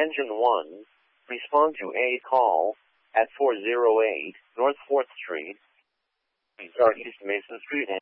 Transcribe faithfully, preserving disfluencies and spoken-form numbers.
Engine one, respond to a call at four oh eight North fourth Street, East Mason Street,